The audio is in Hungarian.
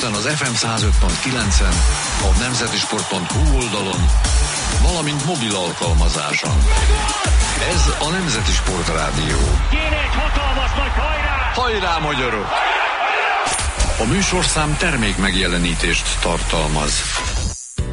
Budapesten az FM 105.9-en, a nemzetisport.hu oldalon, valamint mobil alkalmazáson. Ez a Nemzeti Sport Rádió. Kéne egy hatalmas nagy hajrá! Hajrá, magyarok! A műsorszám termék megjelenítést tartalmaz.